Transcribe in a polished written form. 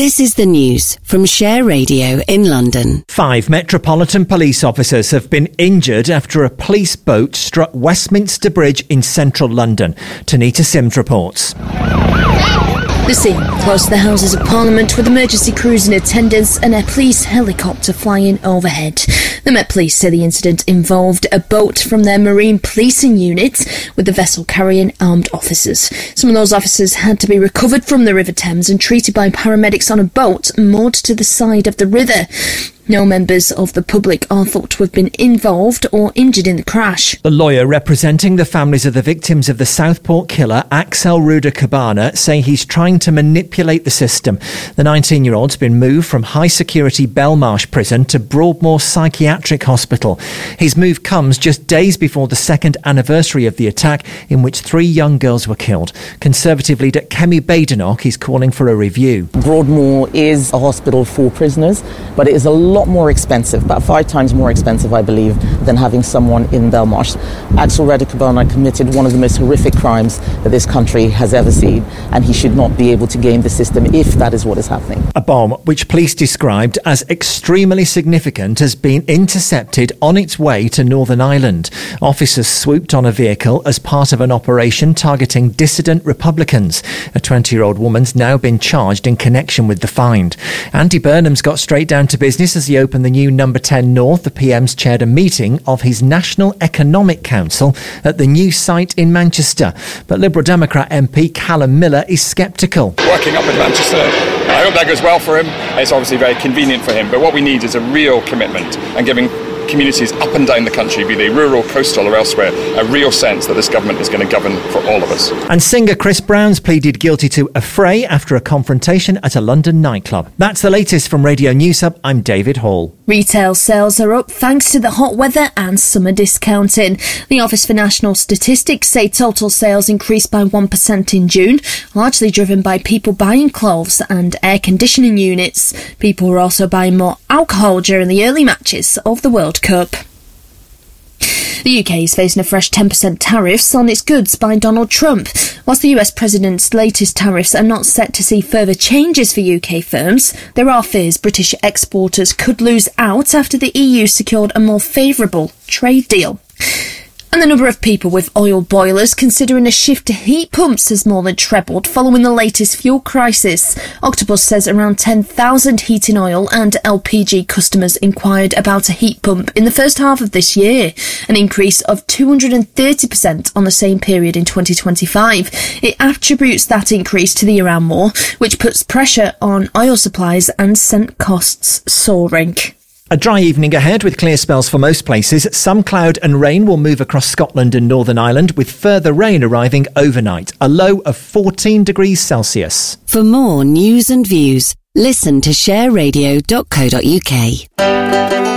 This is the news from Share Radio in London. 5 Metropolitan Police officers have been injured after a police boat struck Westminster Bridge in central London. Tanita Sims reports. The scene close to the Houses of Parliament with emergency crews in attendance and a police helicopter flying overhead. The Met Police say the incident involved a boat from their marine policing unit with the vessel carrying armed officers. Some of those officers had to be recovered from the River Thames and treated by paramedics on a boat moored to the side of the river. No members of the public are thought to have been involved or injured in the crash. The lawyer representing the families of the victims of the Southport killer, Axel Ruda-Cabana, say he's trying to manipulate the system. The 19-year-old's been moved from high-security Belmarsh prison to Broadmoor Psychiatric Hospital. His move comes just days before the second anniversary of the attack, in which 3 young girls were killed. Conservative leader Kemi Badenoch is calling for a review. Broadmoor is a hospital for prisoners, but it is a lot more expensive, about 5 times more expensive, I believe, than having someone in Belmarsh. Axel Ruda-Cabana committed one of the most horrific crimes that this country has ever seen, and he should not be able to game the system if that is what is happening. A bomb, which police described as extremely significant, has been intercepted on its way to Northern Ireland. Officers swooped on a vehicle as part of an operation targeting dissident Republicans. A 20-year-old woman's now been charged in connection with the find. Andy Burnham's got straight down to business as he opened the new Number 10 North. The PM's chaired a meeting of his National Economic Council at the new site in Manchester. But Liberal Democrat MP Callum Miller is sceptical. Working up in Manchester, I hope that goes well for him. It's obviously very convenient for him, but what we need is a real commitment and giving communities up and down the country, be they rural, coastal or elsewhere, a real sense that this government is going to govern for all of us. And singer Chris Brown's pleaded guilty to a fray after a confrontation at a London nightclub. That's the latest from Radio News Hub. I'm David Hall. Retail sales are up thanks to the hot weather and summer discounting. The Office for National Statistics say total sales increased by 1% in June, largely driven by people buying clothes and air conditioning units. People were also buying more alcohol during the early matches of the World Cup. The UK is facing a fresh 10% tariffs on its goods by Donald Trump. Whilst the US President's latest tariffs are not set to see further changes for UK firms, there are fears British exporters could lose out after the EU secured a more favourable trade deal. And the number of people with oil boilers considering a shift to heat pumps has more than trebled following the latest fuel crisis. Octopus says around 10,000 heating oil and LPG customers inquired about a heat pump in the first half of this year, an increase of 230% on the same period in 2025. It attributes that increase to the Iran war, which puts pressure on oil supplies and sent costs soaring. A dry evening ahead with clear spells for most places. Some cloud and rain will move across Scotland and Northern Ireland, with further rain arriving overnight. A low of 14 degrees Celsius. For more news and views, listen to shareradio.co.uk.